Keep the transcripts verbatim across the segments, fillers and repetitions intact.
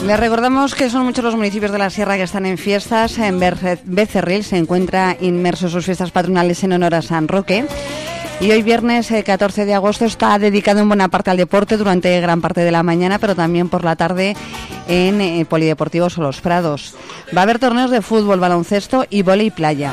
Les recordamos que son muchos los municipios de la Sierra que están en fiestas. En Becerril se encuentra inmerso en sus fiestas patronales en honor a San Roque. Y hoy viernes eh, catorce de agosto está dedicado en buena parte al deporte durante gran parte de la mañana, pero también por la tarde en eh, Polideportivos o Los Prados. Va a haber torneos de fútbol, baloncesto y vóley playa.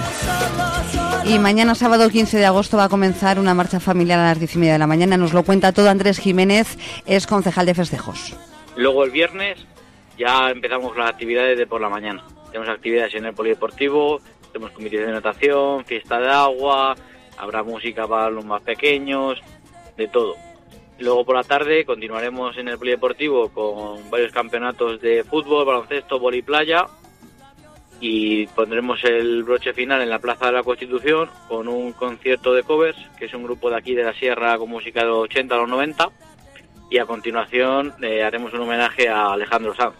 Y mañana sábado quince de agosto va a comenzar una marcha familiar a las diez y media de la mañana. Nos lo cuenta todo Andrés Jiménez, es concejal de festejos. Luego el viernes ya empezamos las actividades de por la mañana. Tenemos actividades en el Polideportivo, tenemos competición de natación, fiesta de agua, habrá música para los más pequeños, de todo. Luego por la tarde continuaremos en el Polideportivo con varios campeonatos de fútbol, baloncesto, vóley playa y pondremos el broche final en la Plaza de la Constitución con un concierto de covers, que es un grupo de aquí de la Sierra con música de los ochenta a los noventa, y a continuación eh, haremos un homenaje a Alejandro Sanz.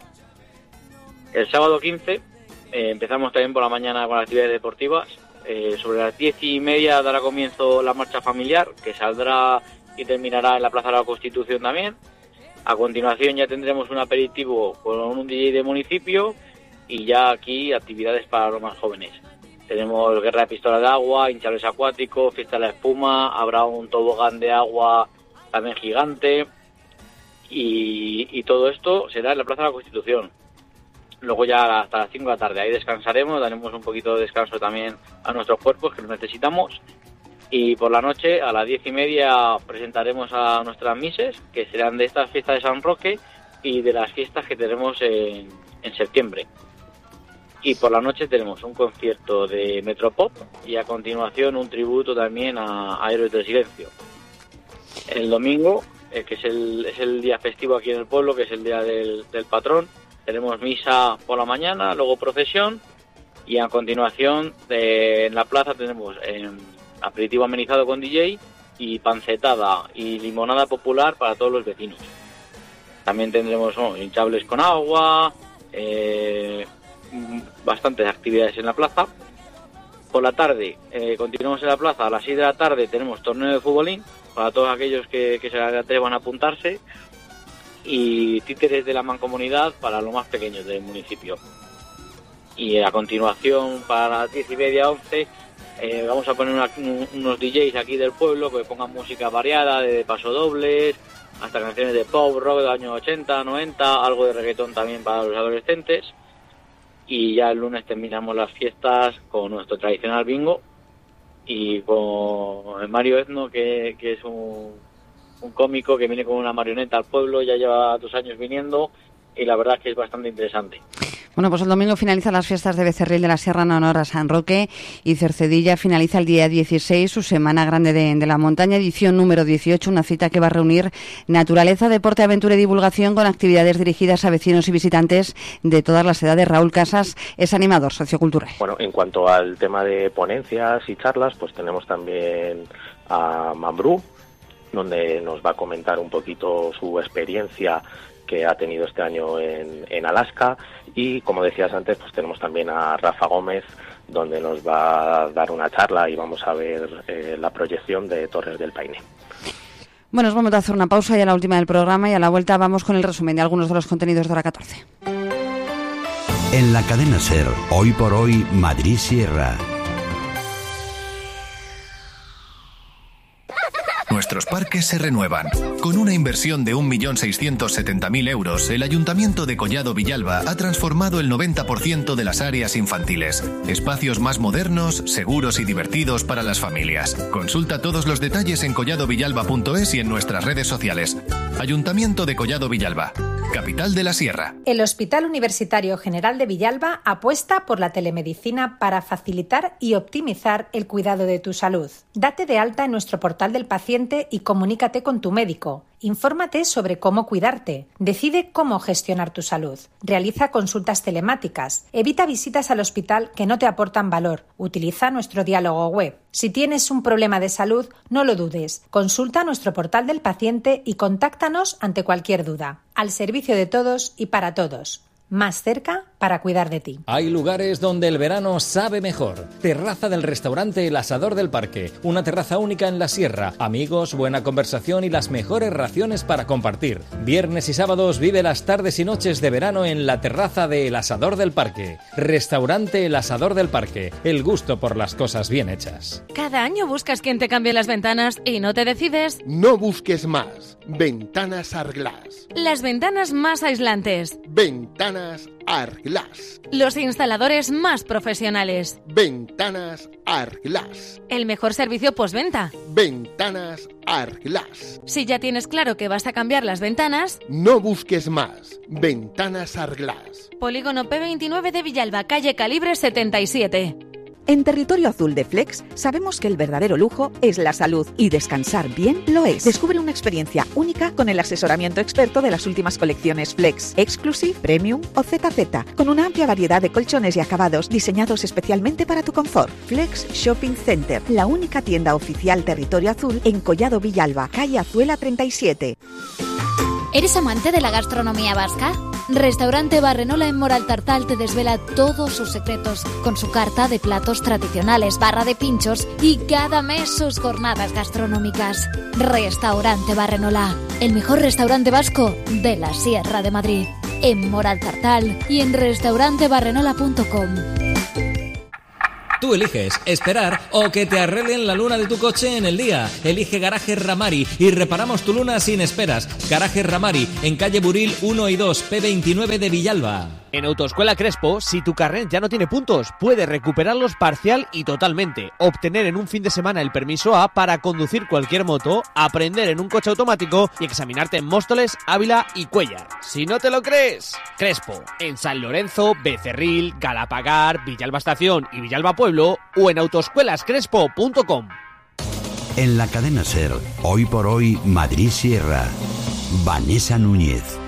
El sábado quince eh, empezamos también por la mañana con las actividades deportivas. Eh, sobre las diez y media dará comienzo la marcha familiar, que saldrá y terminará en la Plaza de la Constitución también. A continuación ya tendremos un aperitivo con un D J de municipio y ya aquí actividades para los más jóvenes. Tenemos guerra de pistola de agua, hinchables acuáticos, fiesta de la espuma, habrá un tobogán de agua también gigante y, y todo esto será en la Plaza de la Constitución. Luego ya hasta las cinco de la tarde, ahí descansaremos, daremos un poquito de descanso también a nuestros cuerpos que lo necesitamos. Y por la noche, a las diez y media, presentaremos a nuestras mises, que serán de estas fiestas de San Roque y de las fiestas que tenemos en, en septiembre. Y por la noche tenemos un concierto de Metropop y a continuación un tributo también a, a Héroes del Silencio. El domingo, eh, que es el, es el día festivo aquí en el pueblo, que es el día del, del patrón, tenemos misa por la mañana, luego procesión y a continuación eh, en la plaza tenemos eh, aperitivo amenizado con D J y pancetada y limonada popular para todos los vecinos. También tendremos oh, hinchables con agua, eh, bastantes actividades en la plaza. Por la tarde eh, continuamos en la plaza, a las seis de la tarde tenemos torneo de futbolín para todos aquellos que, que se atrevan a apuntarse y títeres de la mancomunidad para los más pequeños del municipio. Y a continuación para las diez y media, once eh, vamos a poner una, unos D Js aquí del pueblo que pongan música variada, de pasodobles hasta canciones de pop, rock de los años ochenta, noventa, algo de reggaetón también para los adolescentes. Y ya el lunes terminamos las fiestas con nuestro tradicional bingo y con Mario Ezno, que, que es un, un cómico que viene con una marioneta al pueblo, ya lleva dos años viniendo y la verdad es que es bastante interesante. Bueno, pues el domingo finalizan las fiestas de Becerril de la Sierra en honor a San Roque y Cercedilla finaliza el día dieciséis su Semana Grande de, de la Montaña, edición número dieciocho, una cita que va a reunir naturaleza, deporte, aventura y divulgación con actividades dirigidas a vecinos y visitantes de todas las edades. Raúl Casas es animador sociocultural. Bueno, en cuanto al tema de ponencias y charlas, pues tenemos también a Mambrú, donde nos va a comentar un poquito su experiencia que ha tenido este año en, en Alaska, y como decías antes, pues tenemos también a Rafa Gómez, donde nos va a dar una charla y vamos a ver eh, la proyección de Torres del Paine. Bueno, es momento de hacer una pausa ya la última del programa y a la vuelta vamos con el resumen de algunos de los contenidos de hora catorce. En la cadena SER, hoy por hoy, Madrid Sierra. Nuestros parques se renuevan. Con una inversión de un millón seiscientos setenta mil euros, el Ayuntamiento de Collado Villalba ha transformado el noventa por ciento de las áreas infantiles. Espacios más modernos, seguros y divertidos para las familias. Consulta todos los detalles en collado villalba punto es y en nuestras redes sociales. Ayuntamiento de Collado Villalba, capital de la Sierra. El Hospital Universitario General de Villalba apuesta por la telemedicina para facilitar y optimizar el cuidado de tu salud. Date de alta en nuestro portal del paciente y comunícate con tu médico. Infórmate sobre cómo cuidarte. Decide cómo gestionar tu salud. Realiza consultas telemáticas. Evita visitas al hospital que no te aportan valor. Utiliza nuestro diálogo web. Si tienes un problema de salud, no lo dudes. Consulta nuestro portal del paciente y contáctanos ante cualquier duda. Al servicio de todos y para todos. Más cerca, para cuidar de ti. Hay lugares donde el verano sabe mejor. Terraza del restaurante El Asador del Parque. Una terraza única en la sierra. Amigos, buena conversación y las mejores raciones para compartir. Viernes y sábados vive las tardes y noches de verano en la terraza de El Asador del Parque. Restaurante El Asador del Parque. El gusto por las cosas bien hechas. Cada año buscas quien te cambie las ventanas y no te decides. No busques más. Ventanas Arglass. Las ventanas más aislantes. Ventanas Arglass. Los instaladores más profesionales. Ventanas Arglass. El mejor servicio postventa. Ventanas Arglass. Si ya tienes claro que vas a cambiar las ventanas, no busques más. Ventanas Arglass. Polígono P veintinueve de Villalba, calle Calibre setenta y siete. En Territorio Azul de Flex sabemos que el verdadero lujo es la salud y descansar bien lo es. Descubre una experiencia única con el asesoramiento experto de las últimas colecciones Flex, Exclusive, Premium o Z Z, con una amplia variedad de colchones y acabados diseñados especialmente para tu confort. Flex Shopping Center, la única tienda oficial Territorio Azul en Collado Villalba, calle Azuela treinta y siete. ¿Eres amante de la gastronomía vasca? Restaurante Barrenola en Moraltartal te desvela todos sus secretos con su carta de platos tradicionales, barra de pinchos y cada mes sus jornadas gastronómicas. Restaurante Barrenola, el mejor restaurante vasco de la Sierra de Madrid. En Moraltartal y en restaurante barrenola punto com. Tú eliges esperar o que te arreglen la luna de tu coche en el día. Elige Garaje Ramari y reparamos tu luna sin esperas. Garaje Ramari, en calle Buril uno y dos, P veintinueve de Villalba. En Autoescuela Crespo, si tu carnet ya no tiene puntos, puedes recuperarlos parcial y totalmente, obtener en un fin de semana el permiso A para conducir cualquier moto, aprender en un coche automático y examinarte en Móstoles, Ávila y Cuéllar. Si no te lo crees, Crespo, en San Lorenzo, Becerril, Galapagar, Villalba Estación y Villalba Pueblo o en autoescuelas crespo punto com. En la cadena SER, hoy por hoy, Madrid Sierra. Vanessa Núñez.